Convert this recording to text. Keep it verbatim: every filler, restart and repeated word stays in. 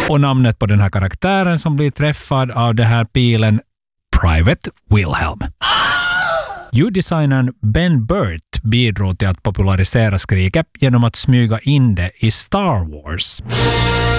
Och namnet på den här karaktären som blir träffad av den här pilen, Private Wilhelm. Ljuddesignern Ben Burt bidrog till att popularisera skriket genom att smyga in det i Star Wars.